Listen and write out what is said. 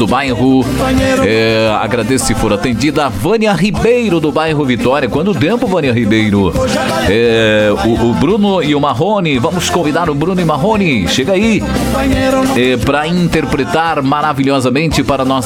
do bairro. Agradeço se for atendida. A Vânia Ribeiro, do bairro Vitória. Quanto tempo, Vânia Ribeiro? O Bruno e o Marrone. Vamos convidar o Bruno e Marrone. Chega aí para interpretar maravilhosamente para nós.